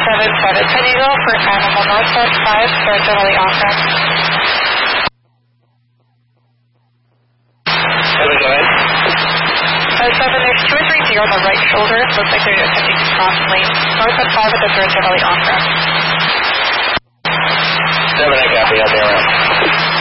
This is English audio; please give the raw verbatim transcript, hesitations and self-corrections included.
seven seven San Diego for Animal Northwest five, start generally off ramp. seven, go ahead. Uh, seven, there's two or three deer on the right shoulder. Looks like they're attempting to cross lane. Northwest five at the third generally off ramp.